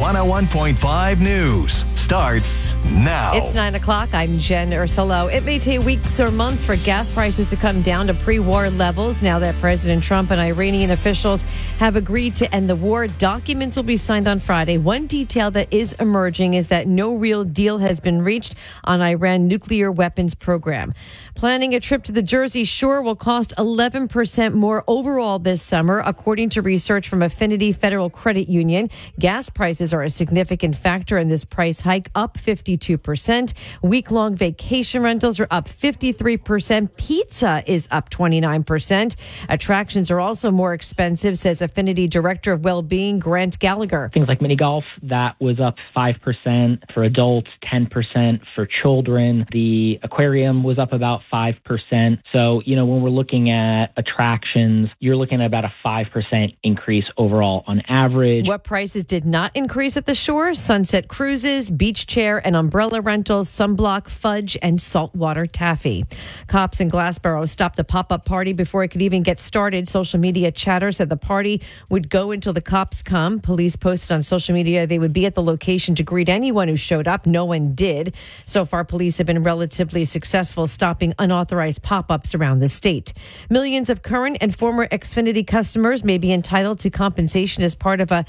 101.5 News starts now. It's 9 o'clock. I'm Jen Ursulo. It may take weeks or months for gas prices to come down to pre-war levels now that President Trump and Iranian officials have agreed to end the war. Documents will be signed on Friday. One detail that is emerging is that no real deal has been reached on Iran's nuclear weapons program. Planning a trip to the Jersey Shore will cost 11% more overall this summer, according to research from Affinity Federal Credit Union. Gas prices are a significant factor in this price hike, up 52%. Week-long vacation rentals are up 53%. Pizza is up 29%. Attractions are also more expensive, says Affinity Director of Wellbeing Grant Gallagher. Things like mini golf, that was up 5% for adults, 10% for children. The aquarium was up about 5%. So, when we're looking at attractions, you're looking at about a 5% increase overall on average. What prices did not increase at the shore? Sunset cruises, beach chair and umbrella rentals, sunblock, fudge, and saltwater taffy. Cops in Glassboro stopped the pop-up party before it could even get started. Social media chatter said the party would go until the cops come. Police posted on social media they would be at the location to greet anyone who showed up. No one did. So far, police have been relatively successful stopping unauthorized pop-ups around the state. Millions of current and former Xfinity customers may be entitled to compensation as part of a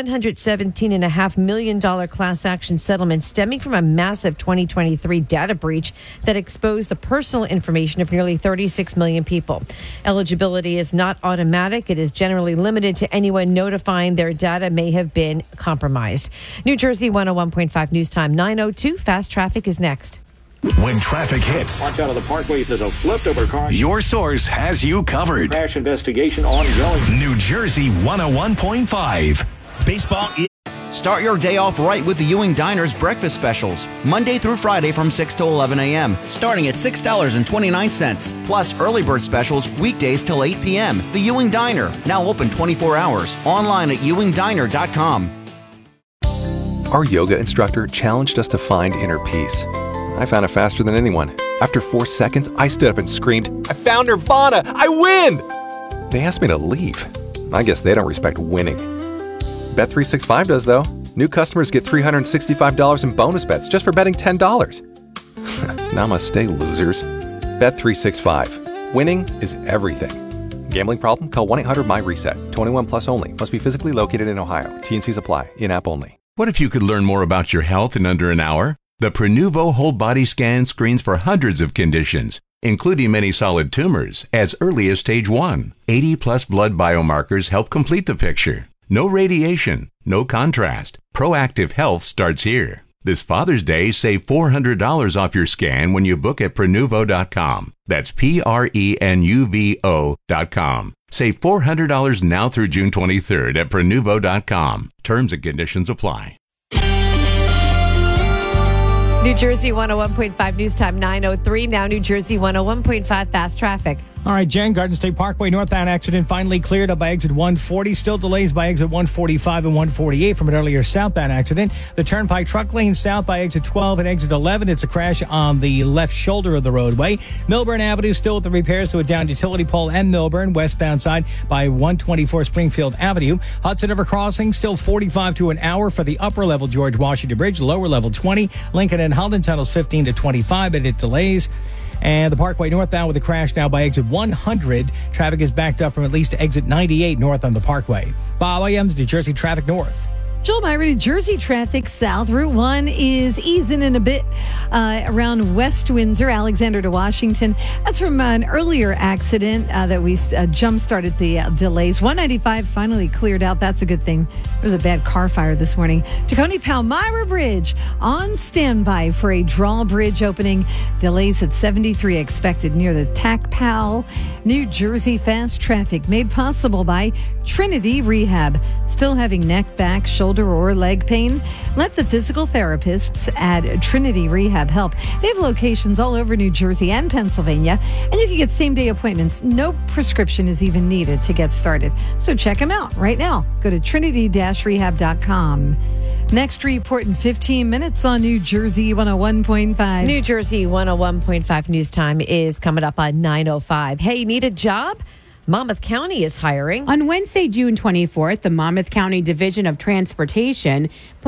$117.5 million class action settlement stemming from a massive 2023 data breach that exposed the personal information of nearly 36 million people. Eligibility is not automatic. It is generally limited to anyone notifying their data may have been compromised. New Jersey 101.5 News Time 9:02. Fast Traffic is next. When traffic hits, watch out of the parkway. There's a flipped over car. Your source has you covered. Crash investigation ongoing. New Jersey 101.5. Baseball. Start your day off right with the Ewing Diner's breakfast specials. Monday through Friday from 6 to 11 a.m. Starting at $6.29. Plus early bird specials weekdays till 8 p.m. The Ewing Diner. Now open 24 hours. Online at ewingdiner.com. Our yoga instructor challenged us to find inner peace. I found it faster than anyone. After 4 seconds, I stood up and screamed, "I found Nirvana! I win!" They asked me to leave. I guess they don't respect winning. Bet365 does, though. New customers get $365 in bonus bets just for betting $10. Namaste, losers. Bet365. Winning is everything. Gambling problem? Call 1-800-MY-RESET. 21 plus only. Must be physically located in Ohio. T&Cs apply. In-app only. What if you could learn more about your health in under an hour? The Prenuvo Whole Body Scan screens for hundreds of conditions, including many solid tumors, as early as stage 1. 80-plus blood biomarkers help complete the picture. No radiation, no contrast. Proactive health starts here. This Father's Day, save $400 off your scan when you book at Prenuvo.com. That's Prenuvo.com. Save $400 now through June 23rd at Prenuvo.com. Terms and conditions apply. New Jersey 101.5 News Time 9:03. Now New Jersey 101.5 Fast Traffic. All right, Jen, Garden State Parkway northbound accident finally cleared up by exit 140. Still delays by exit 145 and 148 from an earlier southbound accident. The Turnpike truck lane south by exit 12 and exit 11. It's a crash on the left shoulder of the roadway. Milburn Avenue still with the repairs to a downed utility pole and Milburn westbound side by 124 Springfield Avenue. Hudson River Crossing still 45 to an hour for the upper level George Washington Bridge. Lower level 20. Lincoln and Holden tunnels 15 to 25, but it delays. And the Parkway northbound with a crash now by exit 100. Traffic is backed up from at least exit 98 north on the Parkway. Bob Williams, New Jersey Traffic North. Joel Myra, New Jersey traffic south. Route 1 is easing in a bit around West Windsor, Alexander to Washington. That's from an earlier accident that we jump-started the delays. 195 finally cleared out. That's a good thing. There was a bad car fire this morning. Tacony-Palmyra Bridge on standby for a drawbridge opening. Delays at 73 expected near the TAC-PAL. New Jersey fast traffic made possible by Trinity Rehab. Still having neck, back, shoulder, or leg pain? Let the physical therapists at Trinity Rehab help. They have locations all over New Jersey and Pennsylvania, and you can get same-day appointments. No prescription is even needed to get started. So check them out right now. Go to trinity-rehab.com. Next report in 15 minutes on New Jersey 101.5. New Jersey 101.5 News Time is coming up on 9:05. Hey, need a job? Monmouth County is hiring. On Wednesday, June 24th, the Monmouth County Division of Transportation